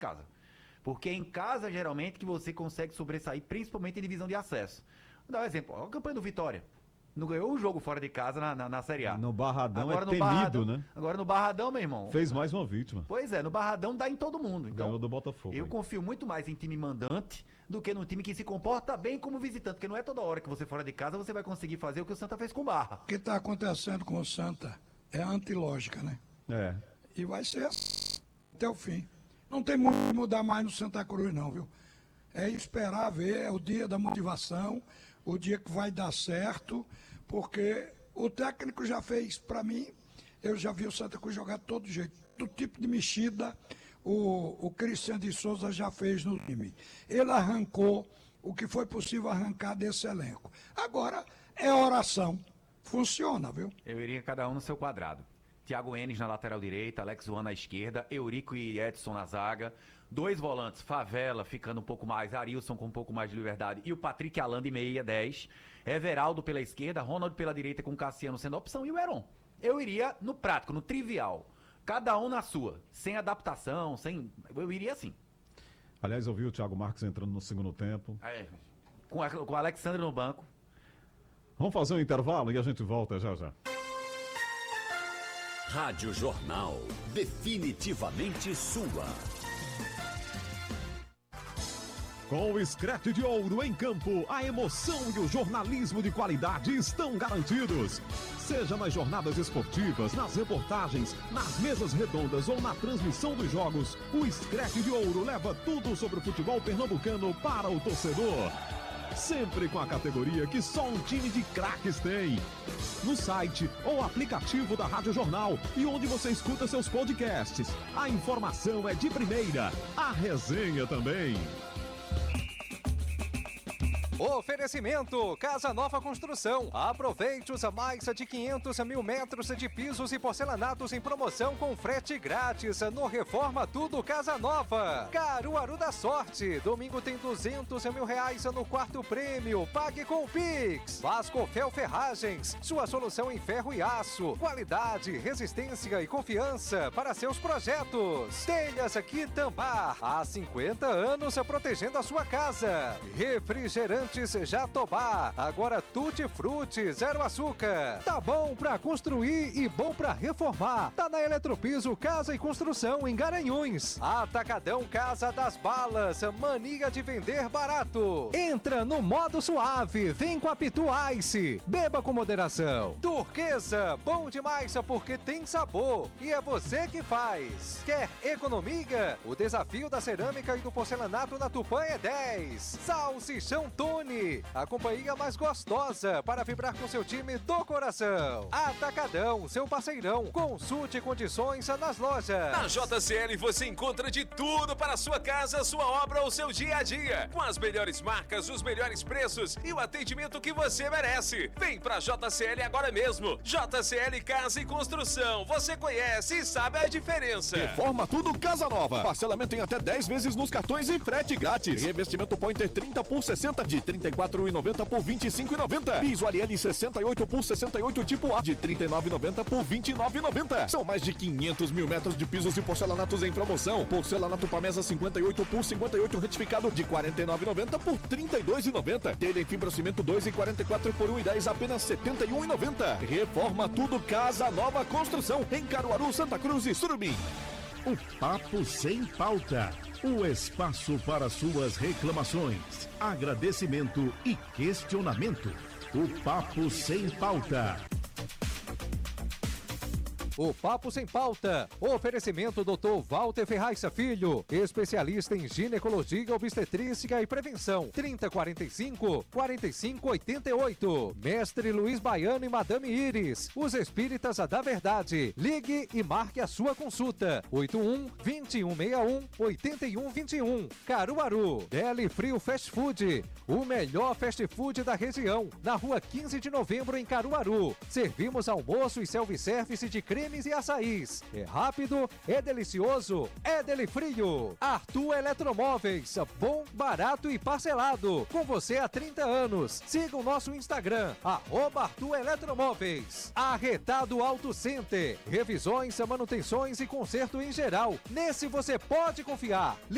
casa. Porque é em casa, geralmente, que você consegue sobressair, principalmente em divisão de acesso. Vou dar um exemplo. Olha a campanha do Vitória. Não ganhou um jogo fora de casa na Série A. No Barradão agora, é temido, Barradão, né? Agora no Barradão, meu irmão. Fez mais uma vítima. Pois é, no Barradão dá em todo mundo. Então, ganhou do Botafogo. Eu confio muito mais em time mandante do que num time que se comporta bem como visitante. Porque não é toda hora que você fora de casa você vai conseguir fazer o que o Santa fez com o Barra. O que está acontecendo com o Santa é antilógica, né? É. E vai ser assim até o fim. Não tem muito que mudar mais no Santa Cruz, não, viu? É esperar ver, é o dia da motivação, o dia que vai dar certo, porque o técnico já fez, para mim, eu já vi o Santa Cruz jogar de todo jeito, todo tipo de mexida, o Cristiano de Souza já fez no time. Ele arrancou o que foi possível arrancar desse elenco. Agora, é oração. Funciona, viu? Eu iria cada um no seu quadrado. Thiago Enes na lateral direita, Alex Juan na esquerda, Eurico e Edson na zaga, 2 volantes, Favela ficando um pouco mais, Arilson com um pouco mais de liberdade e o Patrick Alan de meia, 10, Everaldo pela esquerda, Ronald pela direita com Cassiano sendo a opção e o Heron. Eu iria no prático, no trivial, cada um na sua, sem adaptação, eu iria assim. Aliás, eu vi o Thiago Marques entrando no segundo tempo. Com o Alexandre no banco. Vamos fazer um intervalo e a gente volta já já. Rádio Jornal, definitivamente sua. Com o Screte de Ouro em campo, a emoção e o jornalismo de qualidade estão garantidos. Seja nas jornadas esportivas, nas reportagens, nas mesas redondas ou na transmissão dos jogos, o Screte de Ouro leva tudo sobre o futebol pernambucano para o torcedor. Sempre com a categoria que só um time de craques tem. No site ou aplicativo da Rádio Jornal e onde você escuta seus podcasts. A informação é de primeira, a resenha também. Oferecimento Casa Nova Construção. Aproveite os mais de 500 mil metros de pisos e porcelanatos em promoção com frete grátis no Reforma Tudo Casa Nova. Caruaru da Sorte. Domingo tem 200 mil reais no quarto prêmio. Pague com o Pix. Vasco Fel Ferragens. Sua solução em ferro e aço. Qualidade, resistência e confiança para seus projetos. Telhas Quitambá. Há 50 anos protegendo a sua casa. Refrigerante Jatobá, agora Tutti Frutti, 0 açúcar. Tá bom pra construir e bom pra reformar. Tá na Eletropiso Casa e Construção em Garanhuns. Atacadão Casa das Balas, mania de vender barato. Entra no modo suave, vem com a Pitu Ice. Beba com moderação. Turquesa, bom demais porque tem sabor e é você que faz. Quer economia? O desafio da cerâmica e do porcelanato na Tupã é 10. Salsichão Tony, a companhia mais gostosa para vibrar com seu time do coração. Atacadão, seu parceirão. Consulte condições nas lojas. Na JCL você encontra de tudo para a sua casa, sua obra ou seu dia a dia. Com as melhores marcas, os melhores preços e o atendimento que você merece. Vem pra JCL agora mesmo. JCL Casa e Construção. Você conhece e sabe a diferença. Reforma Tudo Casa Nova. Parcelamento em até 10 vezes nos cartões e frete grátis. Revestimento Pointer 30 por 60 de R$ 34,90 por R$ 25,90. Piso Ariane 68 por 68 tipo A de R$ 39,90 por R$ 29,90. São mais de 500 mil metros de pisos e porcelanatos em promoção. Porcelanato Pamesa 58 por 58 retificado de R$ 49,90 por R$ 32,90. Telha em fibrocimento 2 e 44 por R$ 1,10 apenas R$ 71,90. Reforma Tudo Casa Nova Construção em Caruaru, Santa Cruz e Surubim. O Papo Sem Pauta. O espaço para suas reclamações, agradecimento e questionamento. O Papo Sem Pauta. O Papo Sem Pauta. Oferecimento Dr. Walter Ferraz Filho, especialista em ginecologia, obstetrícia e prevenção. 3045-4588. Mestre Luiz Baiano e Madame Iris, os espíritas da verdade. Ligue e marque a sua consulta. 81-2161-8121. Caruaru. Deli Frio Fast Food, o melhor fast food da região. Na rua 15 de novembro em Caruaru. Servimos almoço e self-service de cremes e açaís. É rápido, é delicioso, é Deli Frio. Arthur Eletromóveis, bom, barato e parcelado. Com você há 30 anos. Siga o nosso Instagram, @Arthur Eletromóveis. Arretado Auto Center. Revisões, manutenções e conserto em geral. Nesse você pode confiar.